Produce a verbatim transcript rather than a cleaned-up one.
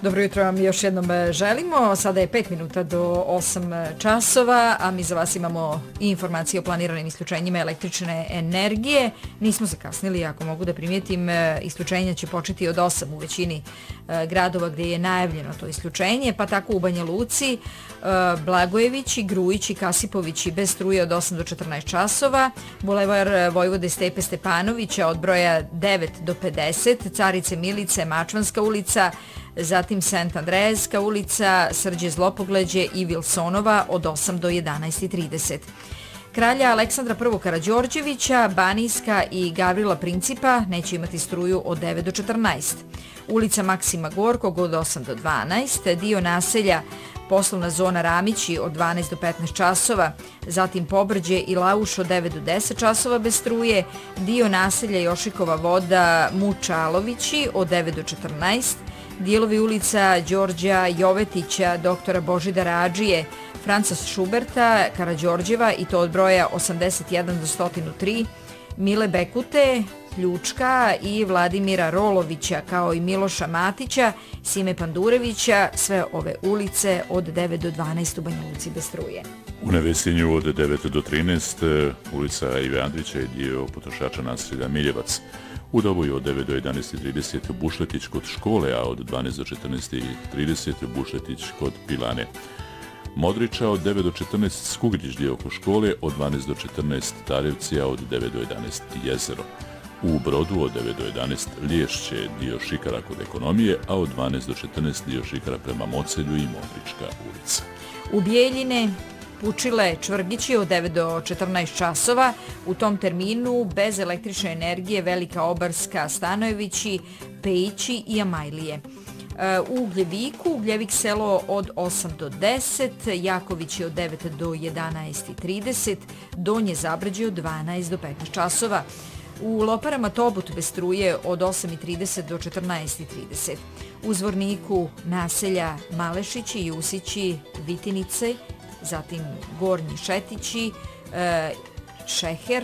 Dobro jutro vam još jednom želimo. Sada je pet minuta do osam časova, a mi za vas imamo i informacije o planiranim isključenjima električne energije. Nismo zakasnili, ako mogu da primijetim, isključenja će početi od osam u većini gradova gdje je najavljeno to isključenje, pa tako u Banja Luci, Blagojevići, Grujići, Kasipovići bez struje od osam do četrnaest časova, Bulevar Vojvode Stepe Stepanovića od broja devet do pedeset, Carice Milice, Mačvanska ulica, zatim Sant Andrejeska ulica, Srđe Zlopogleđe i Vilsonova od osam do jedanaest i trideset. Kralja Aleksandra I. Karađorđevića, Banijska i Gavrila Principa neće imati struju od devet do četrnaest. Ulica Maksima Gorkog od osam do dvanaest, dio naselja Poslovna zona Ramići od dvanaest do petnaest časova, zatim Pobrđe i Lauš od devet do deset časova bez struje, dio naselja Jošikova voda Mučalovići od devet do četrnaest, dijelovi ulica Đorđa Jovetića, doktora Božidara Adžije, Franca Šuberta, Karađorđeva i to od broja osamdeset jedan do sto tri, Mile Bekute, Ključka i Vladimira Rolovića, kao i Miloša Matića, Sime Pandurevića, sve ove ulice od devet do dvanaest u Banja Luci bez struje. U Nevesinju od devet do trinaest, ulica Ive Andrića i dio potrošača naselja Miljevac. U Doboju od devet do jedanaest i trideset Bušletić kod škole, a od dvanaest do četrnaest i trideset Bušletić kod Pilane. Modriča od devet do četrnaest Skugrđić dio oko škole, od dvanaest do četrnaest Tarevci, a od devet do jedanaest Jezero. U Brodu od devet do jedanaest Liješće dio Šikara kod ekonomije, a od dvanaest do četrnaest dio Šikara prema Mocelju i Modrička ulica. U Bijeljine Pučile Čvrgići od devet do četrnaest časova, u tom terminu bez električne energije Velika Obarska, Stanojevići, Pejići i Amajlije. U Ugljeviku, Ugljevik selo od osam do deset, Jakovići od devet do jedanaest i trideset, Donje Zabrđe od dvanaest do petnaest časova. U Loparama Tobut bez struje od osam i trideset do četrnaest i trideset. U Zvorniku naselja Malešići, Jusići, Vitinice, zatim Gornji Šetići, Šeher,